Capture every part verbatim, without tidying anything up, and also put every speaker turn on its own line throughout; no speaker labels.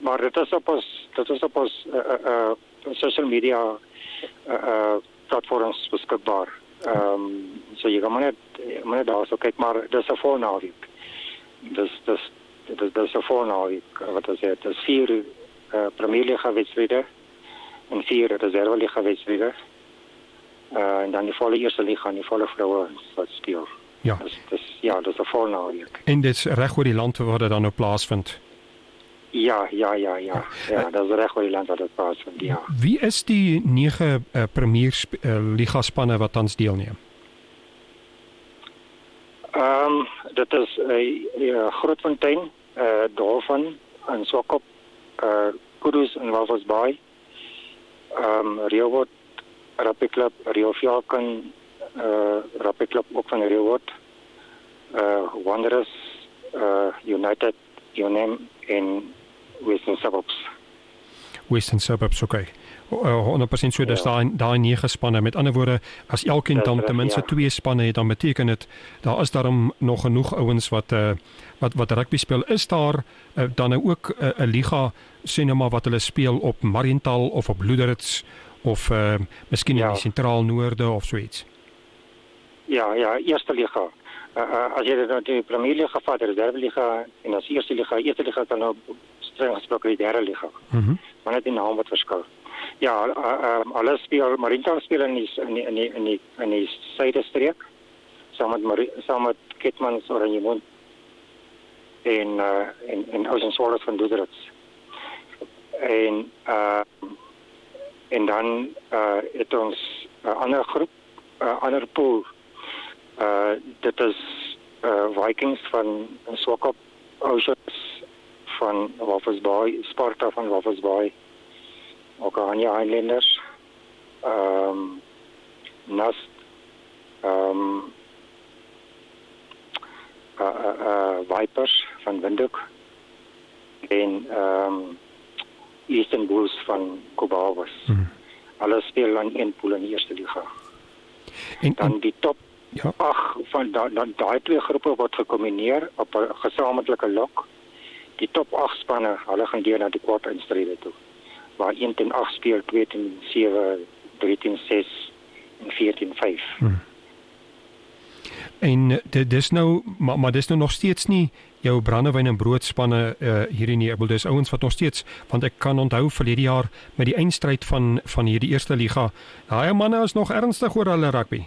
maar dit is op ons, dit is op ons uh, uh, uh, social media uh, uh, platforms beskikbaar. Ehm um, so jy kan maar net maar net daar so kyk, maar dis 'n vol naweek. Dis dis dis dis 'n vol naweek. Wat is dit? Dis vier uh, Premier Liga wedstryde en vier Reserve Liga wedstryde. Uh, en dan die volle eerste liga en die volle vroue wat speel.
Ja.
Dus, dus, ja, dat is een vol naweek.
En dit is reg oor die land waar dit dan nou plaasvind?
Ja, ja, ja, ja. Ja, ja dat is reg oor die land waar dit plaasvind, ja.
Wie is die nege uh, Premier uh, Liga spanne wat tans deelneem?
Ehm, um, dit is uh, uh, Grootfontein, uh, Dolphin en Swakop, uh, Kudus en Walvis Bay, ehm um, Rehoboth Rugby Club, Rio Falcon, uh, Rugby Club ook van Rehoboth, uh, Wanderers, uh, United, U N M en Western Suburbs.
Western Suburbs, oké. Okay. Uh, honderd persent so, dis ja. daai daai nege spanne. Met ander woorde, as elkeen dan ten minste ja. twee spanne het, dan beteken dit daar is daarom nog genoeg ouens wat uh, wat wat rugby speel. Is daar uh, dan nou ook 'n uh, liga sê nou maar wat hulle speel op Mariental of op Loederitz of uh, miskien ja. in die sentraal noorde of so iets?
Ja, ja, eerste liga. Uh, uh, as jy die Premier Liga vat, die Reserve Liga en as eerste liga, eerste liga dan nou streng gesproke die derde liga.
Mhm. Mm
maar net die naam wat verskil. Ja, uh, uh, alles speel, Mariental speel in die in die in die in die, in die suide streek. Saam met Marie, saam met Ketmans Oranjemond en uh, en en Ocean Swallows van Loederitz. En uh en dan uh het ons 'n uh, ander groep, 'n uh, ander pool. Uh dit is uh Vikings van Swakop, Oceans van Walvis Bay, Sparta van Walvis Bay, Okania Highlanders, ehm um, Nast, ehm um, uh, uh, uh, Vipers van Windhoek en ehm um, Eastern Bulls van Cobawes. Hmm. Alle speel aan een pool in die eerste liga. En dan die top ja. ag van dan da, daai twee groepe word gekombineer op 'n gesamentlike lok. Die top agt spanne, hulle gaan deur na die kwartfinale toe. Waar een teen agt speel, twee teen sewe, drie teen ses en vier teen vyf. Hmm.
En dit dis nou maar, maar dis nou nog steeds nie jou brandewyn en broodspanne uh, hierdie nie. Ek bedoel dis ouens wat nog steeds, want ek kan onthou verlede jaar met die eindstryd van van hierdie eerste liga, daai manne is nog ernstig oor hulle rugby.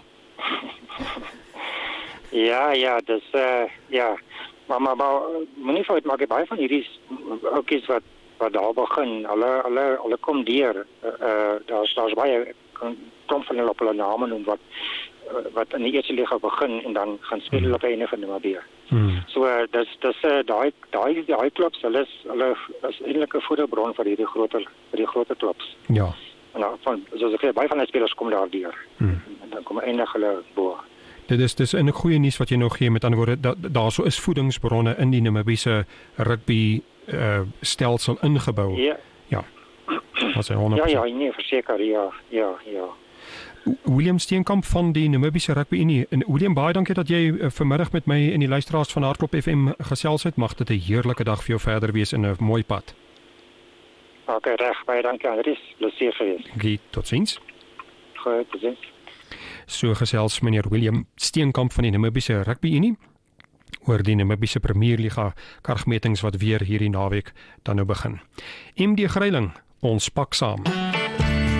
Ja, ja, dis uh, ja, maar maar, maar moenie fout maak, baie van hierdie ouetjies wat wat daar begin, hulle hulle hulle kom deur. Uh, uh, daar's daar's baie kom van hulle op hulle name noem wat wat in die eerste liga begin en dan gaan speel hulle op einde van die Namibia. Hmm. So uh, dis dis uh, daai daai daai klubs, hulle is hulle is eintlik 'n voederbron vir hierdie groter vir die groter klubs.
Ja.
En dan van soos ek sê, baie van die spelers kom daar deur. Hmm. En dan kom eindig hulle bo.
Dit is dis 'n goeie nuus wat jy nou gee, met ander woorde dat daarso is voedingsbronne in die Namibiese rugby uh, stelsel ingebou.
Ja.
Ja. Wat honderd persent.
Ja, ja, nee, verseker, ja, ja, ja.
William Steenkamp van die Namibiese Rugby Unie. En William, baie dankie dat jy uh, vanmiddag met my en die luisteraars van Hardklop F M gesels het. Mag dit 'n heerlike dag vir jou verder wees in 'n mooi pad.
Okay, reg, baie dankie Andries. Plesier gewees.
Okay, totsiens.
Goed, totsiens.
So gesels meneer William Steenkamp van die Namibiese Rugby Unie oor die Namibiese Premier Liga kragmetings wat weer hierdie naweek dan nou begin. M D Greiling, ons pak saam.